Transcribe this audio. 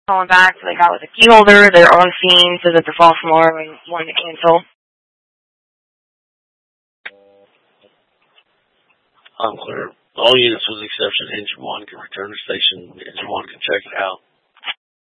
calling back. So they got with a key holder. They're on scene, says that the false alarm and wanted to cancel. I'm clear. All units with the exception of Engine 1 can return to station. Engine 1 can check it out.